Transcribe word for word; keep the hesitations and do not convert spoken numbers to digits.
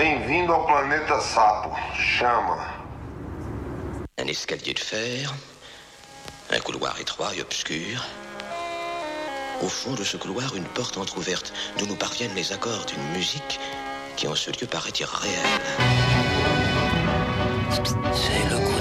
Bem-vindo ao planeta Sapo. Chama. Un escalier de fer, un couloir étroit et obscur. Au fond de ce couloir, une porte entr'ouverte d'où nous parviennent les accords d'une musique qui en ce lieu paraît irréelle. C'est le coup